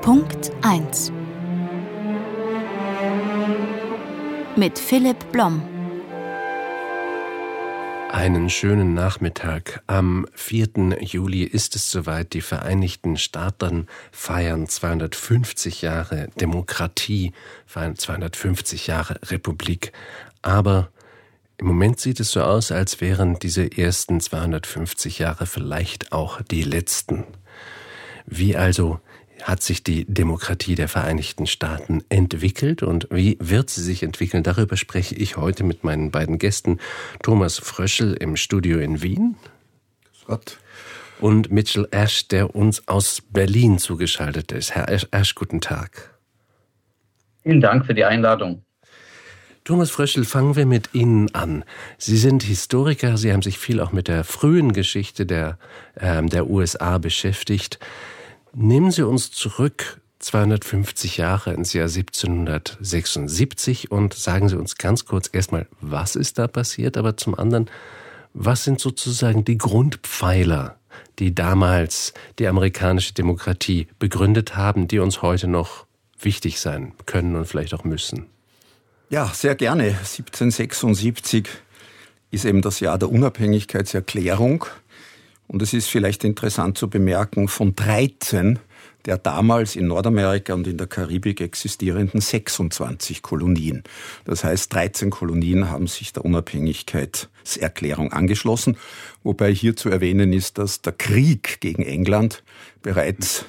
Punkt 1 mit Philipp Blom. Einen schönen Nachmittag. Am 4. Juli ist es soweit. Die Vereinigten Staaten feiern 250 Jahre Demokratie, feiern 250 Jahre Republik. Aber im Moment sieht es so aus, als wären diese ersten 250 Jahre vielleicht auch die letzten. Wie also hat sich die Demokratie der Vereinigten Staaten entwickelt und wie wird sie sich entwickeln? Darüber spreche ich heute mit meinen beiden Gästen. Thomas Fröschel im Studio in Wien. Gott. Und Mitchell Ash, der uns aus Berlin zugeschaltet ist. Herr Ash, guten Tag. Vielen Dank für die Einladung. Thomas Fröschel, fangen wir mit Ihnen an. Sie sind Historiker, Sie haben sich viel auch mit der frühen Geschichte der USA beschäftigt. Nehmen Sie uns zurück 250 Jahre ins Jahr 1776 und sagen Sie uns ganz kurz erstmal, was ist da passiert, aber zum anderen, was sind sozusagen die Grundpfeiler, die damals die amerikanische Demokratie begründet haben, die uns heute noch wichtig sein können und vielleicht auch müssen? Ja, sehr gerne. 1776 ist eben das Jahr der Unabhängigkeitserklärung. Und es ist vielleicht interessant zu bemerken, von 13 der damals in Nordamerika und in der Karibik existierenden 26 Kolonien. Das heißt, 13 Kolonien haben sich der Unabhängigkeitserklärung angeschlossen. Wobei hier zu erwähnen ist, dass der Krieg gegen England bereits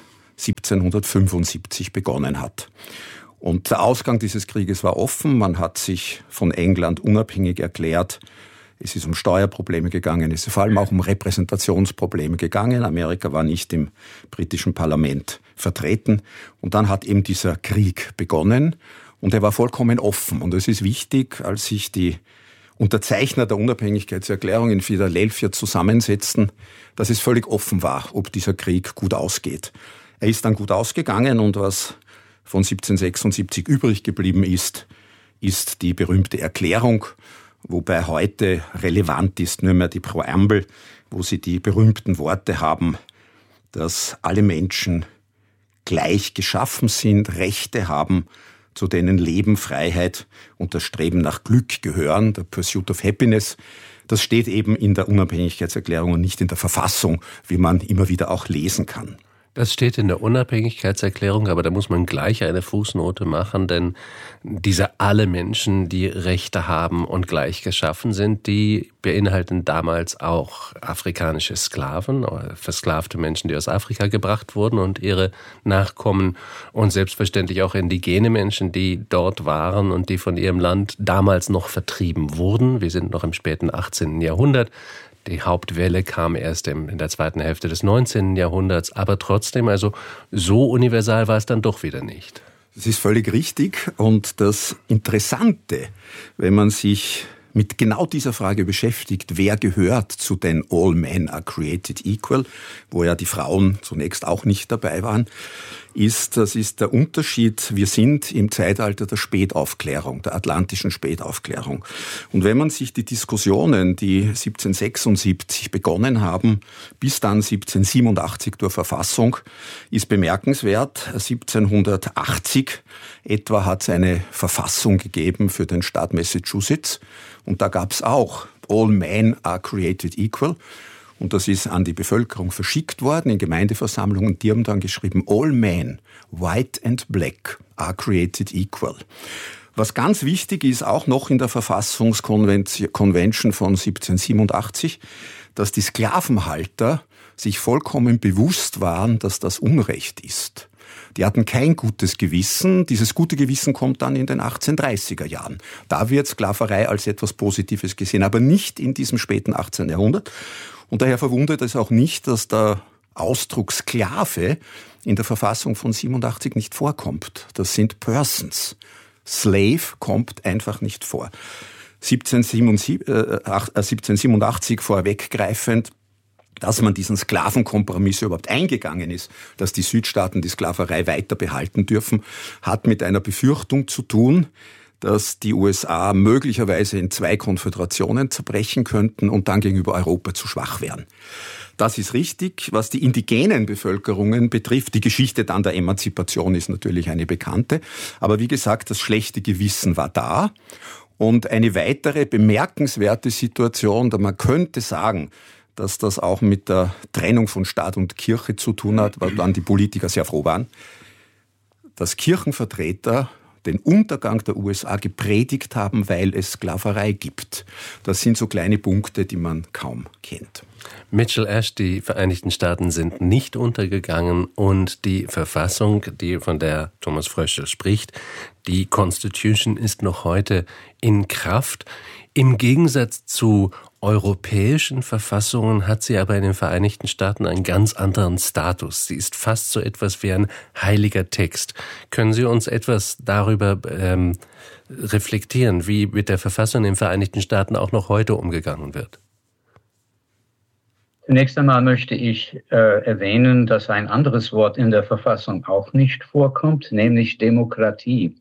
1775 begonnen hat. Und der Ausgang dieses Krieges war offen. Man hat sich von England unabhängig erklärt. Es ist um Steuerprobleme gegangen, es ist vor allem auch um Repräsentationsprobleme gegangen. Amerika war nicht im britischen Parlament vertreten. Und dann hat eben dieser Krieg begonnen und er war vollkommen offen. Und es ist wichtig, als sich die Unterzeichner der Unabhängigkeitserklärung in Philadelphia zusammensetzten, dass es völlig offen war, ob dieser Krieg gut ausgeht. Er ist dann gut ausgegangen und was von 1776 übrig geblieben ist, ist die berühmte Erklärung, wobei heute relevant ist nur mehr die Präambel, wo sie die berühmten Worte haben, dass alle Menschen gleich geschaffen sind, Rechte haben, zu denen Leben, Freiheit und das Streben nach Glück gehören, der Pursuit of Happiness. Das steht eben in der Unabhängigkeitserklärung und nicht in der Verfassung, wie man immer wieder auch lesen kann. Das steht in der Unabhängigkeitserklärung, aber da muss man gleich eine Fußnote machen, denn diese alle Menschen, die Rechte haben und gleich geschaffen sind, die beinhalten damals auch afrikanische Sklaven, versklavte Menschen, die aus Afrika gebracht wurden und ihre Nachkommen und selbstverständlich auch indigene Menschen, die dort waren und die von ihrem Land damals noch vertrieben wurden. Wir sind noch im späten 18. Jahrhundert. Die Hauptwelle kam erst in der zweiten Hälfte des 19. Jahrhunderts, aber trotzdem, also so universal war es dann doch wieder nicht. Das ist völlig richtig und das Interessante, wenn man sich mit genau dieser Frage beschäftigt, wer gehört zu den All Men are created equal, wo ja die Frauen zunächst auch nicht dabei waren, das ist der Unterschied. Wir sind im Zeitalter der Spätaufklärung, der atlantischen Spätaufklärung. Und wenn man sich die Diskussionen, die 1776 begonnen haben, bis dann 1787 durch Verfassung, ist bemerkenswert. 1780 etwa hat es eine Verfassung gegeben für den Staat Massachusetts. Und da gab es auch All Men are created equal. Und das ist an die Bevölkerung verschickt worden in Gemeindeversammlungen. Die haben dann geschrieben, All Men, white and black, are created equal. Was ganz wichtig ist, auch noch in der Verfassungskonvention von 1787, dass die Sklavenhalter sich vollkommen bewusst waren, dass das Unrecht ist. Die hatten kein gutes Gewissen. Dieses gute Gewissen kommt dann in den 1830er Jahren. Da wird Sklaverei als etwas Positives gesehen, aber nicht in diesem späten 18. Jahrhundert. Und daher verwundert es auch nicht, dass der Ausdruck Sklave in der Verfassung von 87 nicht vorkommt. Das sind Persons. Slave kommt einfach nicht vor. 1787 vorweggreifend, dass man diesen Sklavenkompromiss überhaupt eingegangen ist, dass die Südstaaten die Sklaverei weiter behalten dürfen, hat mit einer Befürchtung zu tun, dass die USA möglicherweise in 2 Konföderationen zerbrechen könnten und dann gegenüber Europa zu schwach wären. Das ist richtig. Was die indigenen Bevölkerungen betrifft, die Geschichte dann der Emanzipation ist natürlich eine bekannte. Aber wie gesagt, das schlechte Gewissen war da. Und eine weitere bemerkenswerte Situation, da man könnte sagen, dass das auch mit der Trennung von Staat und Kirche zu tun hat, weil dann die Politiker sehr froh waren, dass Kirchenvertreter den Untergang der USA gepredigt haben, weil es Sklaverei gibt. Das sind so kleine Punkte, die man kaum kennt. Mitchell Ash, die Vereinigten Staaten sind nicht untergegangen und die Verfassung, von der Thomas Fröschel spricht, die Constitution ist noch heute in Kraft. Im Gegensatz zu europäischen Verfassungen hat sie aber in den Vereinigten Staaten einen ganz anderen Status. Sie ist fast so etwas wie ein heiliger Text. Können Sie uns etwas darüber reflektieren, wie mit der Verfassung in den Vereinigten Staaten auch noch heute umgegangen wird? Zunächst einmal möchte ich erwähnen, dass ein anderes Wort in der Verfassung auch nicht vorkommt, nämlich Demokratie.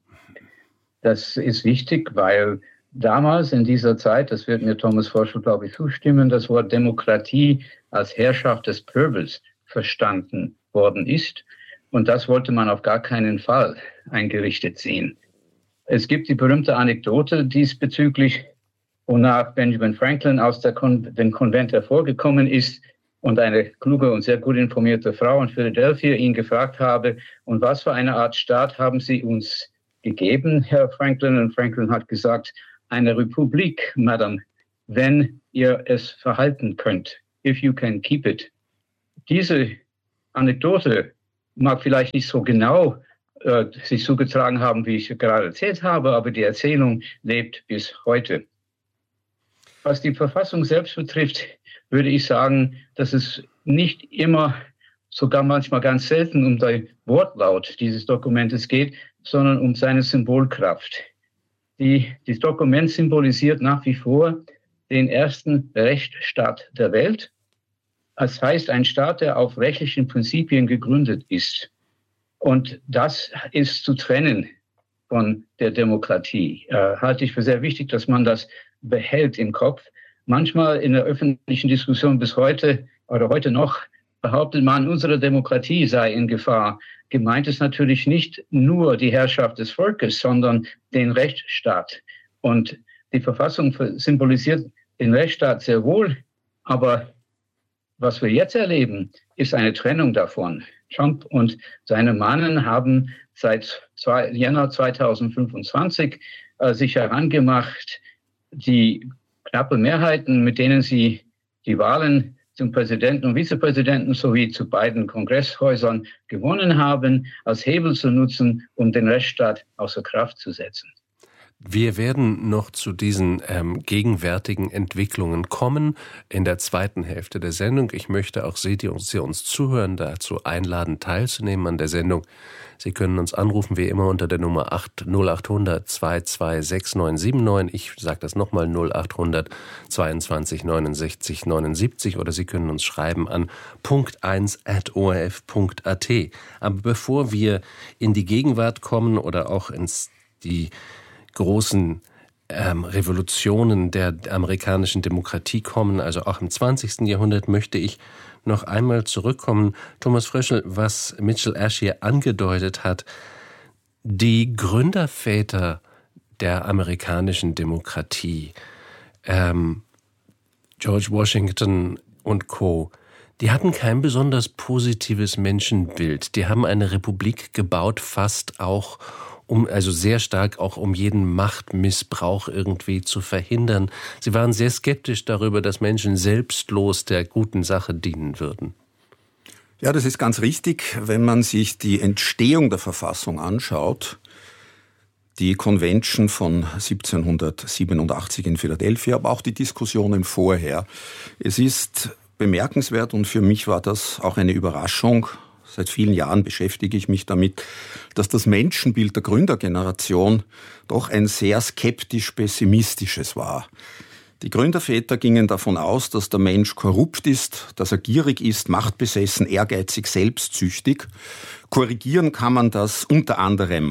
Das ist wichtig, weil damals in dieser Zeit, das wird mir Thomas Fröschel, glaube ich, zustimmen, das Wort Demokratie als Herrschaft des Pöbels verstanden worden ist. Und das wollte man auf gar keinen Fall eingerichtet sehen. Es gibt die berühmte Anekdote diesbezüglich, wonach Benjamin Franklin aus dem Konvent hervorgekommen ist und eine kluge und sehr gut informierte Frau in Philadelphia ihn gefragt habe, und was für eine Art Staat haben Sie uns gegeben, Herr Franklin? Und Franklin hat gesagt, eine Republik, Madame, wenn ihr es verhalten könnt, if you can keep it. Diese Anekdote mag vielleicht nicht so genau sich zugetragen haben, wie ich gerade erzählt habe, aber die Erzählung lebt bis heute. Was die Verfassung selbst betrifft, würde ich sagen, dass es nicht immer, sogar manchmal ganz selten um den Wortlaut dieses Dokumentes geht, sondern um seine Symbolkraft. Das Dokument symbolisiert nach wie vor den ersten Rechtsstaat der Welt. Das heißt, ein Staat, der auf rechtlichen Prinzipien gegründet ist. Und das ist zu trennen von der Demokratie. Halte ich für sehr wichtig, dass man das behält im Kopf. Manchmal in der öffentlichen Diskussion bis heute oder heute noch behauptet man, unsere Demokratie sei in Gefahr. Gemeint ist natürlich nicht nur die Herrschaft des Volkes, sondern den Rechtsstaat. Und die Verfassung symbolisiert den Rechtsstaat sehr wohl, aber was wir jetzt erleben, ist eine Trennung davon. Trump und seine Mannen haben seit Januar 2025 sich herangemacht, die knappe Mehrheiten, mit denen sie die Wahlen zum Präsidenten und Vizepräsidenten sowie zu beiden Kongresshäusern gewonnen haben, als Hebel zu nutzen, um den Rechtsstaat außer Kraft zu setzen. Wir werden noch zu diesen gegenwärtigen Entwicklungen kommen in der zweiten Hälfte der Sendung. Ich möchte auch Sie, die uns zuhören, dazu einladen, teilzunehmen an der Sendung. Sie können uns anrufen, wie immer, unter der Nummer 0800 22 6979. Ich sage das nochmal, 0800 22 69 79. Oder Sie können uns schreiben an punkt1@orf.at. Aber bevor wir in die Gegenwart kommen oder auch ins die großen Revolutionen der amerikanischen Demokratie kommen, also auch im 20. Jahrhundert, möchte ich noch einmal zurückkommen. Thomas Fröschel, was Mitchell Ash hier angedeutet hat, die Gründerväter der amerikanischen Demokratie, George Washington und Co., die hatten kein besonders positives Menschenbild. Die haben eine Republik gebaut, fast auch also sehr stark auch um jeden Machtmissbrauch irgendwie zu verhindern. Sie waren sehr skeptisch darüber, dass Menschen selbstlos der guten Sache dienen würden. Ja, das ist ganz richtig. Wenn man sich die Entstehung der Verfassung anschaut, die Convention von 1787 in Philadelphia, aber auch die Diskussionen vorher. Es ist bemerkenswert und für mich war das auch eine Überraschung. Seit vielen Jahren beschäftige ich mich damit, dass das Menschenbild der Gründergeneration doch ein sehr skeptisch-pessimistisches war. Die Gründerväter gingen davon aus, dass der Mensch korrupt ist, dass er gierig ist, machtbesessen, ehrgeizig, selbstsüchtig. Korrigieren kann man das unter anderem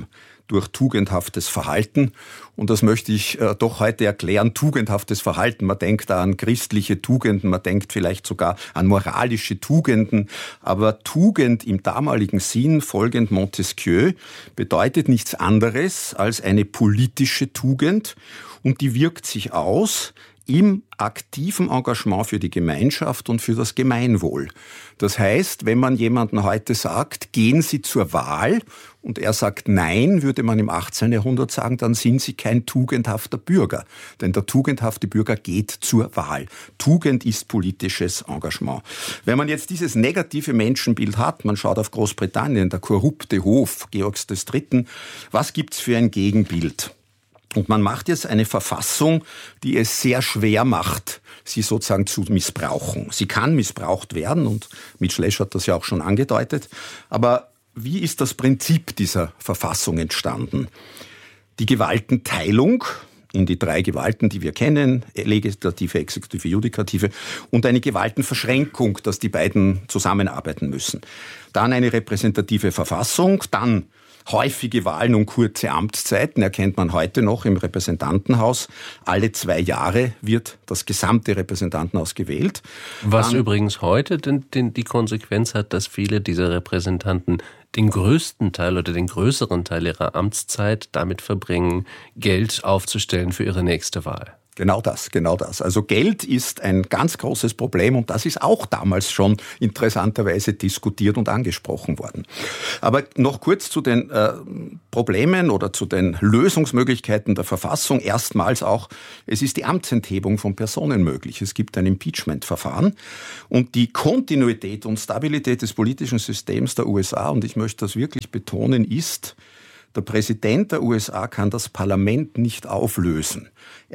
durch tugendhaftes Verhalten. Und das möchte ich doch heute erklären. Tugendhaftes Verhalten. Man denkt da an christliche Tugenden, man denkt vielleicht sogar an moralische Tugenden. Aber Tugend im damaligen Sinn, folgend Montesquieu, bedeutet nichts anderes als eine politische Tugend. Und die wirkt sich aus im aktiven Engagement für die Gemeinschaft und für das Gemeinwohl. Das heißt, wenn man jemandem heute sagt, gehen Sie zur Wahl, und er sagt nein, würde man im 18. Jahrhundert sagen, dann sind Sie kein tugendhafter Bürger. Denn der tugendhafte Bürger geht zur Wahl. Tugend ist politisches Engagement. Wenn man jetzt dieses negative Menschenbild hat, man schaut auf Großbritannien, der korrupte Hof Georgs III., was gibt's für ein Gegenbild? Und man macht jetzt eine Verfassung, die es sehr schwer macht, sie sozusagen zu missbrauchen. Sie kann missbraucht werden und Mitch-Lesch hat das ja auch schon angedeutet. Aber wie ist das Prinzip dieser Verfassung entstanden? Die Gewaltenteilung in die 3 Gewalten, die wir kennen, Legislative, Exekutive, Judikative, und eine Gewaltenverschränkung, dass die beiden zusammenarbeiten müssen. Dann eine repräsentative Verfassung, dann häufige Wahlen und kurze Amtszeiten erkennt man heute noch im Repräsentantenhaus. Alle 2 Jahre wird das gesamte Repräsentantenhaus gewählt. Was übrigens heute die Konsequenz hat, dass viele dieser Repräsentanten den größten Teil oder den größeren Teil ihrer Amtszeit damit verbringen, Geld aufzustellen für ihre nächste Wahl. Genau das. Also Geld ist ein ganz großes Problem und das ist auch damals schon interessanterweise diskutiert und angesprochen worden. Aber noch kurz zu den Problemen oder zu den Lösungsmöglichkeiten der Verfassung. Erstmals auch, es ist die Amtsenthebung von Personen möglich. Es gibt ein Impeachment-Verfahren und die Kontinuität und Stabilität des politischen Systems der USA, und ich möchte das wirklich betonen, ist, der Präsident der USA kann das Parlament nicht auflösen.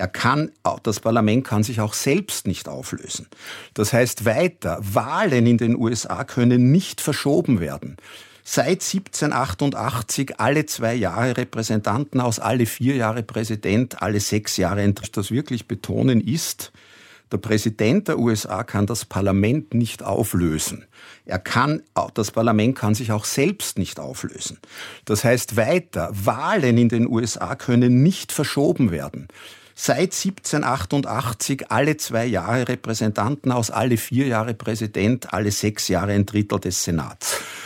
Das Parlament kann sich auch selbst nicht auflösen. Das heißt weiter, Wahlen in den USA können nicht verschoben werden. Seit 1788 alle 2 Jahre Repräsentantenhaus, alle 4 Jahre Präsident, alle 6 Jahre. Das wirklich betonen ist, der Präsident der USA kann das Parlament nicht auflösen. Das Parlament kann sich auch selbst nicht auflösen. Das heißt weiter, Wahlen in den USA können nicht verschoben werden. Seit 1788 alle 2 Jahre Repräsentantenhaus, alle 4 Jahre Präsident, alle 6 Jahre ein Drittel des Senats.